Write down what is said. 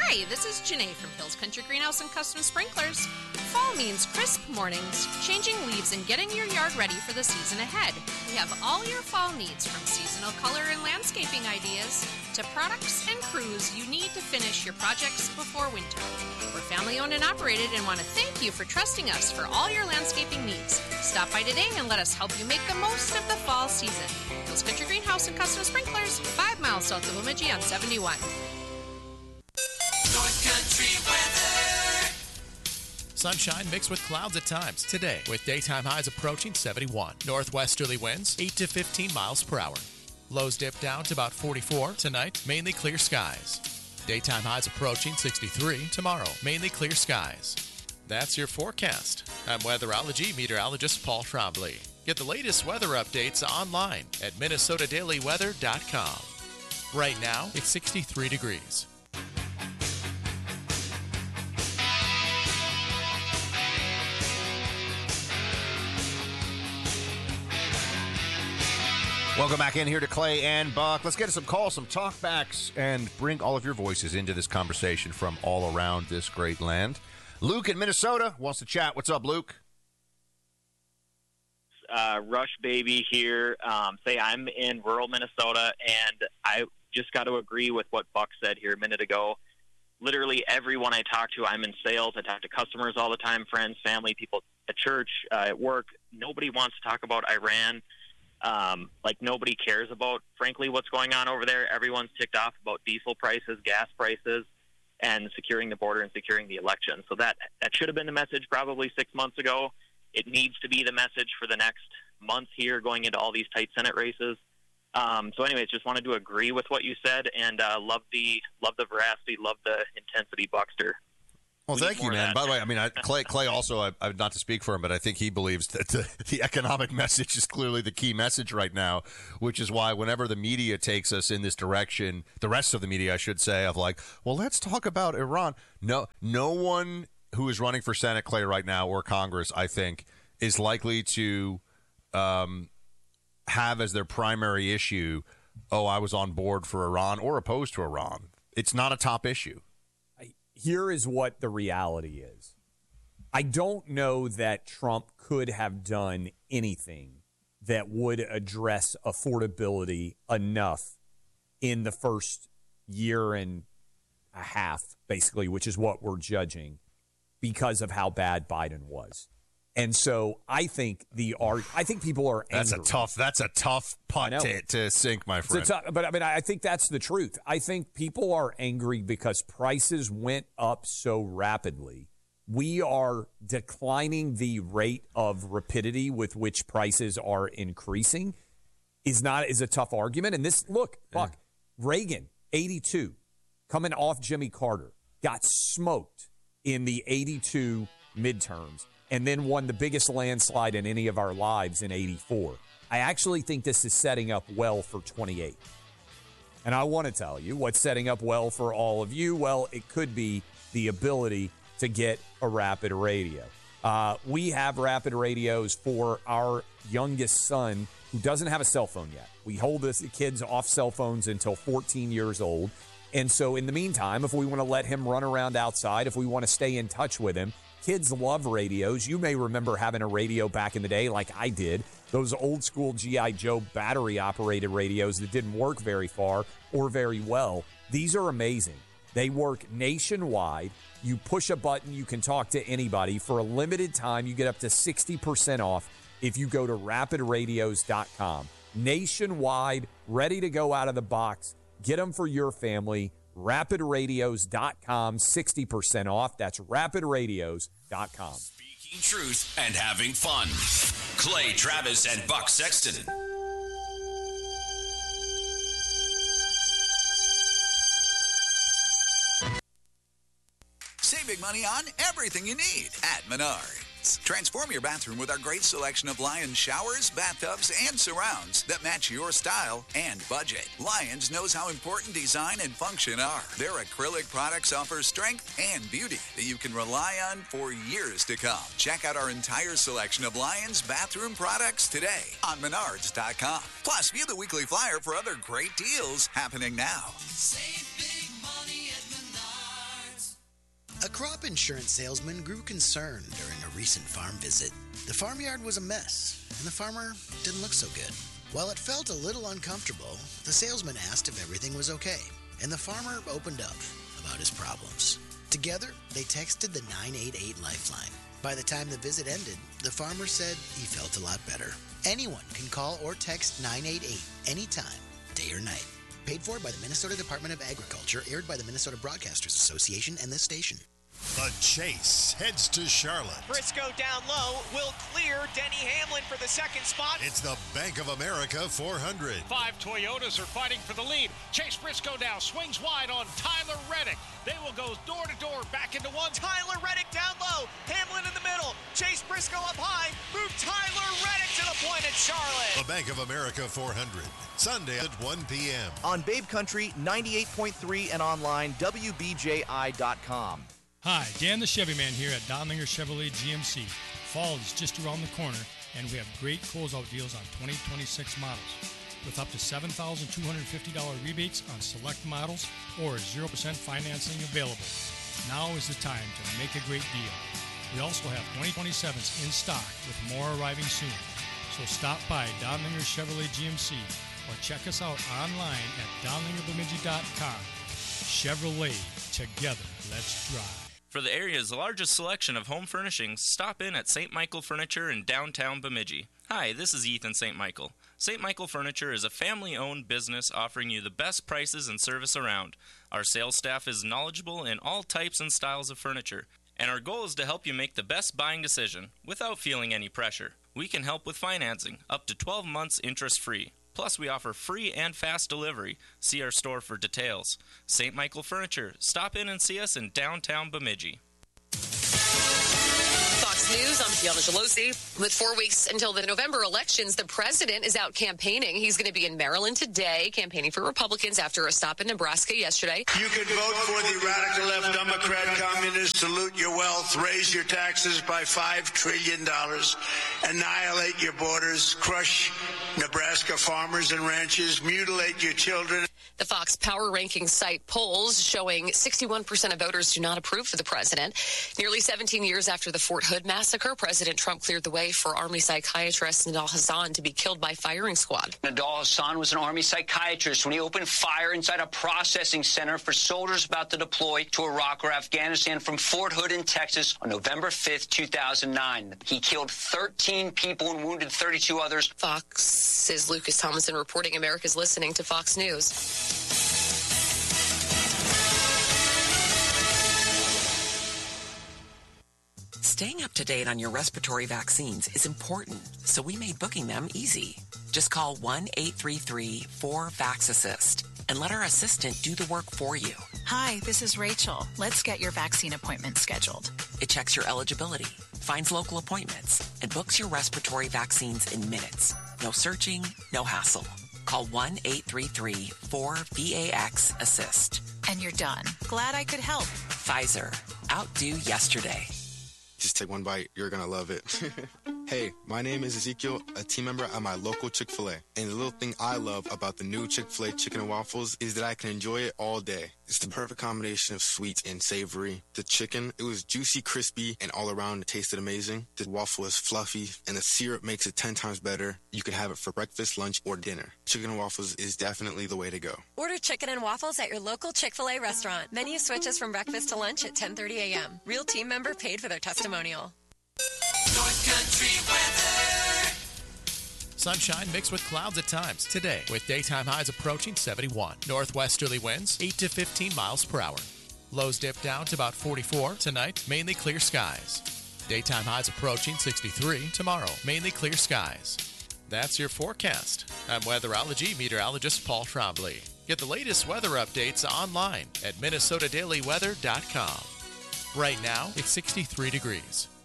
Hi, this is Janae from Hills Country Greenhouse and Custom Sprinklers. Fall means crisp mornings, changing leaves, and getting your yard ready for the season ahead. We have all your fall needs, from seasonal color and landscaping ideas to products and crews you need to finish your projects before winter. We're family owned and operated and want to thank you for trusting us for all your landscaping needs. Stop by today and let us help you make the most of the fall season. Hills Country Greenhouse and Custom Sprinklers, 5 miles south of Bemidji on 71. North Country weather. Sunshine mixed with clouds at times today, with daytime highs approaching 71. Northwesterly winds 8 to 15 miles per hour. Lows dip down to about 44 tonight, mainly clear skies. Daytime highs approaching 63 tomorrow, mainly clear skies. That's your forecast. I'm weatherology meteorologist Paul Trombley. Get the latest weather updates online at minnesotadailyweather.com. Right now, it's 63 degrees. Welcome back in here to Clay and Buck. Let's get to some calls, some talkbacks, and bring all of your voices into this conversation from all around this great land. Luke in Minnesota wants to chat. What's up, Luke? Rush Baby here. Say I'm in rural Minnesota, and I just got to agree with what Buck said here a minute ago. Literally everyone I talk to, I'm in sales. I talk to customers all the time, friends, family, people at church, at work. Nobody wants to talk about Iran. Like nobody cares about, frankly, what's going on over there. Everyone's ticked off about diesel prices, gas prices, and securing the border and securing the election. So that should have been the message probably 6 months ago. It needs to be the message for the next month here going into all these tight Senate races. So anyways, just wanted to agree with what you said, and love the veracity, love the intensity, Buckster. Well, thank you, man. By the way, I mean, Clay also, I not to speak for him, but I think he believes that the economic message is clearly the key message right now, which is why whenever the media takes us in this direction, the rest of the media, I should say, of like, well, let's talk about Iran. No one who is running for Senate, Clay, right now, or Congress, I think, is likely to have as their primary issue, oh, I was on board for Iran or opposed to Iran. It's not a top issue. Here is what the reality is. I don't know that Trump could have done anything that would address affordability enough in the first year and a half, basically, which is what we're judging, because of how bad Biden was. And so I think people are angry. That's a tough putt to sink, my friend. But I mean, I think that's the truth. I think people are angry because prices went up so rapidly. We are declining the rate of rapidity with which prices are increasing is a tough argument. And this, look, Buck, Reagan, 82, coming off Jimmy Carter, got smoked in the 82 midterms, and then won the biggest landslide in any of our lives in 84. I actually think this is setting up well for 28. And I want to tell you what's setting up well for all of you. Well, it could be the ability to get a rapid radio. We have rapid radios for our youngest son who doesn't have a cell phone yet. We hold the kids off cell phones until 14 years old. And so in the meantime, if we want to let him run around outside, if we want to stay in touch with him, kids love radios. You may remember having a radio back in the day like I did, those old school G.I. Joe battery-operated radios that didn't work very far or very well. These are amazing. They work nationwide. You push a button, you can talk to anybody. For a limited time, you get up to 60% off if you go to rapidradios.com. Nationwide, ready to go out of the box. Get them for your family. rapidradios.com, 60% off. That's rapidradios.com. Speaking truth and having fun. Clay Travis and Buck Sexton. Save big money on everything you need at Menards. Transform your bathroom with our great selection of Lions showers, bathtubs, and surrounds that match your style and budget. Lions knows how important design and function are. Their acrylic products offer strength and beauty that you can rely on for years to come. Check out our entire selection of Lions bathroom products today on Menards.com. Plus, view the weekly flyer for other great deals happening now. Save big money at Menards. crop insurance salesman grew concerned during a recent farm visit. The farmyard was a mess, and the farmer didn't look so good. While it felt a little uncomfortable, the salesman asked if everything was okay, and the farmer opened up about his problems. Together, they texted the 988 Lifeline. By the time the visit ended, the farmer said he felt a lot better. Anyone can call or text 988 anytime, day or night. Paid for by the Minnesota Department of Agriculture, aired by the Minnesota Broadcasters Association and this station. The chase heads to Charlotte. Briscoe down low, will clear. Denny Hamlin for the second spot. It's the Bank of America 400. 5 Toyotas are fighting for the lead. Chase Briscoe now swings wide on Tyler Reddick. They will go door to door back into one. Tyler Reddick down low. Hamlin in the middle. Chase Briscoe up high. Move Tyler Reddick to the point at Charlotte. The Bank of America 400. Sunday at 1 p.m. On Babe Country 98.3 and online WBJI.com. Hi, Dan the Chevy Man here at Donlinger Chevrolet GMC. Fall is just around the corner, and we have great closeout deals on 2026 models with up to $7,250 rebates on select models or 0% financing available. Now is the time to make a great deal. We also have 2027s in stock with more arriving soon. So stop by Donlinger Chevrolet GMC or check us out online at DonlingerBemidji.com. Chevrolet, together, let's drive. For the area's largest selection of home furnishings, stop in at St. Michael Furniture in downtown Bemidji. Hi, this is Ethan St. Michael. St. Michael Furniture is a family-owned business offering you the best prices and service around. Our sales staff is knowledgeable in all types and styles of furniture, and our goal is to help you make the best buying decision without feeling any pressure. We can help with financing, up to 12 months interest-free. Plus, we offer free and fast delivery. See our store for details. St. Michael Furniture. Stop in and see us in downtown Bemidji. Fox News, I'm Fiona Gelosi. With 4 weeks until the November elections, the president is out campaigning. He's going to be in Maryland today, campaigning for Republicans after a stop in Nebraska yesterday. You can vote for the radical left Democrat communists to loot your wealth, raise your taxes by $5 trillion, annihilate your borders, crush Nebraska farmers and ranchers, mutilate your children. The Fox Power Ranking site polls showing 61% of voters do not approve of the president. Nearly 17 years after the Fort Hood massacre, President Trump cleared the way for Army psychiatrist Nidal Hasan to be killed by firing squad. Nidal Hasan was an Army psychiatrist when he opened fire inside a processing center for soldiers about to deploy to Iraq or Afghanistan from Fort Hood in Texas on November 5th, 2009. He killed 13 people and wounded 32 others. Fox's Lucas Thomason reporting. America's listening to Fox News. Staying up to date on your respiratory vaccines is important, so we made booking them easy. Just call 1-833-4VAX-ASSIST and let our assistant do the work for you. Hi, this is Rachel. Let's get your vaccine appointment scheduled. It checks your eligibility, finds local appointments, and books your respiratory vaccines in minutes. No searching, no hassle. Call 1-833-4VAX-ASSIST. And you're done. Glad I could help. Pfizer. Outdo yesterday. Just take one bite. You're going to love it. Hey, my name is Ezekiel, a team member at my local Chick-fil-A. And the little thing I love about the new Chick-fil-A chicken and waffles is that I can enjoy it all day. It's the perfect combination of sweet and savory. The chicken, it was juicy, crispy, and all around it tasted amazing. The waffle is fluffy, and the syrup makes it 10 times better. You can have it for breakfast, lunch, or dinner. Chicken and waffles is definitely the way to go. Order chicken and waffles at your local Chick-fil-A restaurant. Menu switches from breakfast to lunch at 10:30 a.m. Real team member paid for their testimonial. North Country weather. Sunshine mixed with clouds at times today, with daytime highs approaching 71. Northwesterly winds 8 to 15 miles per hour. Lows dip down to about 44 tonight, mainly clear skies. Daytime highs approaching 63 tomorrow, mainly clear skies. That's your forecast. I'm weatherology meteorologist Paul Trombley. Get the latest weather updates online at MinnesotaDailyWeather.com. Right now, it's 63 degrees.